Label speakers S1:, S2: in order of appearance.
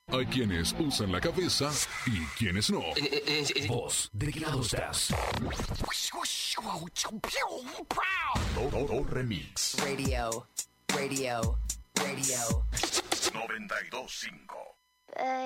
S1: Hay quienes usan la cabeza y quienes no.
S2: ¿Vos de qué lado estás?
S1: Todo remix.
S3: Radio.
S1: 92.5.